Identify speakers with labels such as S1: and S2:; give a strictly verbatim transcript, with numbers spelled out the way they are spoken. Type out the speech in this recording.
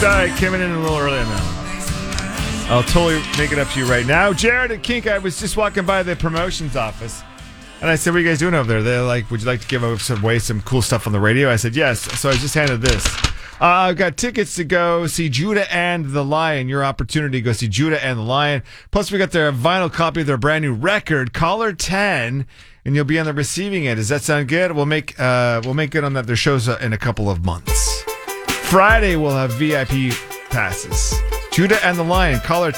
S1: Sorry, coming in a little early on that one. I'll totally make it up to you right now. Jared and Kink, I was just walking by the promotions office, and I said, what are you guys doing over there? They're like, would you like to give away some cool stuff on the radio? I said, yes. So I was just handed this. Uh, I've got tickets to go see Judah and the Lion. Your opportunity to go see Judah and the Lion. Plus, we got their vinyl copy of their brand new record, Caller ten, and you'll be on the receiving end. Does that sound good? We'll make uh, we'll make good on that. Their shows uh, in a couple of months. Friday, we'll have V I P passes. Judah and the Lion, Caller